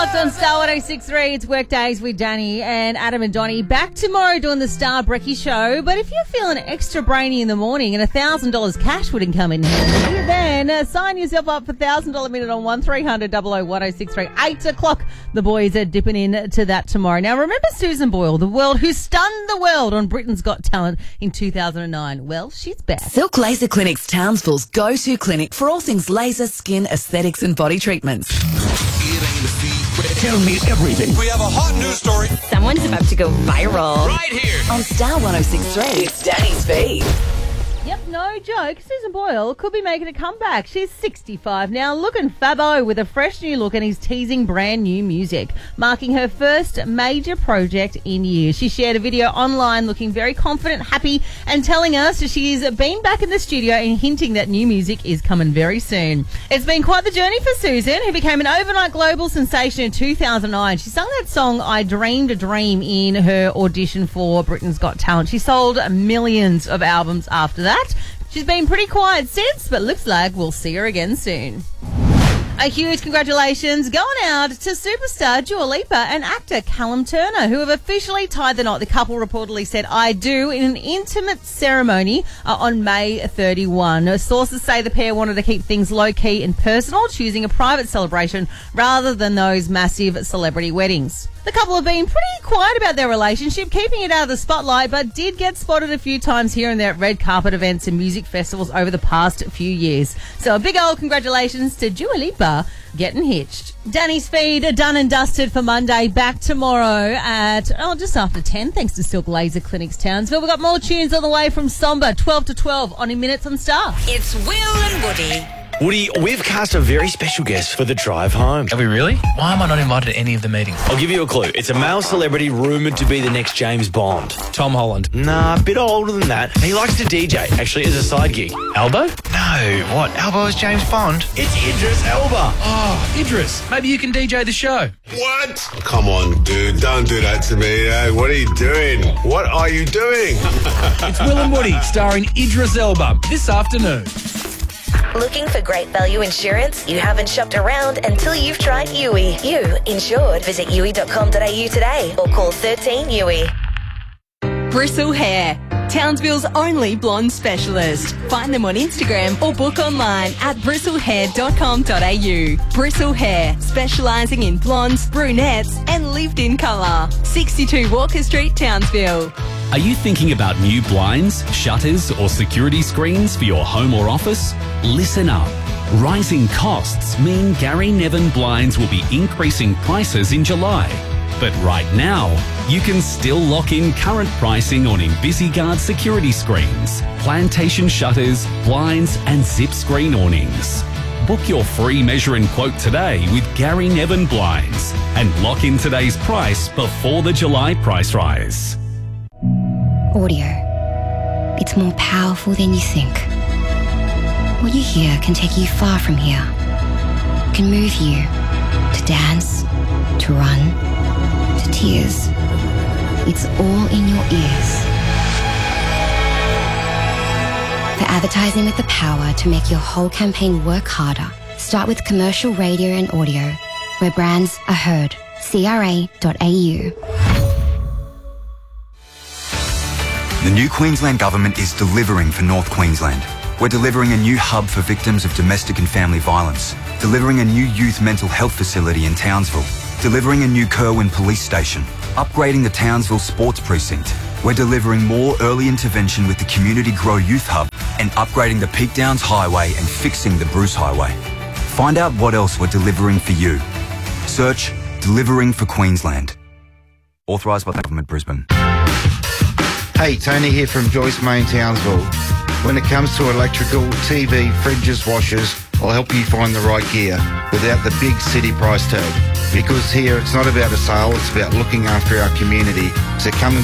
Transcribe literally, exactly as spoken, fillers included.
o'clock on Star one oh six point three. It's Workdays with Danny and Adam and Donnie. Back tomorrow doing the Star Brekkie Show. But if you're feeling extra brainy in the morning and one thousand dollars cash wouldn't come in handy, then uh, sign yourself up for one thousand dollars minute on one three hundred double oh one oh six three. eight o'clock. The boys are dipping in to that tomorrow. Now, remember Susan Boyle, the world who stunned the world on Britain's Got Talent in two thousand nine? Well, she's back. Silk Laser Clinic's Townsville's go-to clinic for all things laser, skin, aesthetics and body treatments. Tell me everything. We have a hot news story. Someone's about to go viral. Right here. On Star one oh six point three, it's Danny's feed. Yep, no joke. Susan Boyle could be making a comeback. She's sixty-five now, looking fabbo with a fresh new look, and is teasing brand new music, marking her first major project in years. She shared a video online looking very confident, happy, and telling us she's been back in the studio and hinting that new music is coming very soon. It's been quite the journey for Susan, who became an overnight global sensation in two thousand nine. She sung that song, I Dreamed a Dream, in her audition for Britain's Got Talent. She sold millions of albums after that. She's been pretty quiet since, but looks like we'll see her again soon. A huge congratulations going out to superstar Dua Lipa and actor Callum Turner, who have officially tied the knot. The couple reportedly said I do in an intimate ceremony uh, on May thirty-first. Sources say the pair wanted to keep things low-key and personal, choosing a private celebration rather than those massive celebrity weddings. The couple have been pretty quiet about their relationship, keeping it out of the spotlight, but did get spotted a few times here and there at red carpet events and music festivals over the past few years. So a big old congratulations to Dua Lipa getting hitched. Danny's feed done and dusted for Monday. Back tomorrow at, oh, just after ten, thanks to Silk Laser Clinics Townsville. We've got more tunes on the way from Somber, twelve to twelve on In Minutes on Star. It's Will and Woody. Woody, we've cast a very special guest for the drive home. Have we really? Why am I not invited to any of the meetings? I'll give you a clue. It's a male celebrity rumoured to be the next James Bond. Tom Holland. Nah, a bit older than that. He likes to D J, actually, as a side gig. Albo? No, what? Albo is James Bond? It's Idris Elba. Oh, Idris. Maybe you can D J the show. What? Come on, dude. Don't do that to me. Hey, what are you doing? What are you doing? It's Will and Woody, starring Idris Elba, this afternoon. Looking for great value insurance? You haven't shopped around until you've tried U I. You insured. Visit U I dot com dot a u today or call thirteen U I. Bristle Hair, Townsville's only blonde specialist. Find them on Instagram or book online at bristle hair dot com dot a u. Bristle Hair, specialising in blondes, brunettes and lived-in colour. sixty-two Walker Street, Townsville. Are you thinking about new blinds, shutters or security screens for your home or office? Listen up. Rising costs mean Gary Nevin Blinds will be increasing prices in July. But right now, you can still lock in current pricing on InvisiGuard security screens, plantation shutters, blinds and zip screen awnings. Book your free measure and quote today with Gary Nevin Blinds and lock in today's price before the July price rise. Audio. It's more powerful than you think. What you hear can take you far from here. It can move you to dance, to run, to tears. It's all in your ears. For advertising with the power to make your whole campaign work harder, start with commercial radio and audio, where brands are heard. C R A dot A U. The new Queensland Government is delivering for North Queensland. We're delivering a new hub for victims of domestic and family violence, delivering a new youth mental health facility in Townsville, delivering a new Kerwin police station, upgrading the Townsville Sports Precinct. We're delivering more early intervention with the Community Grow Youth Hub and upgrading the Peak Downs Highway and fixing the Bruce Highway. Find out what else we're delivering for you. Search Delivering for Queensland. Authorised by the Government Brisbane. Hey, Tony here from Joyce Main, Townsville. When it comes to electrical, T V, fridges, washers, I'll help you find the right gear without the big city price tag. Because here it's not about a sale, it's about looking after our community. So come and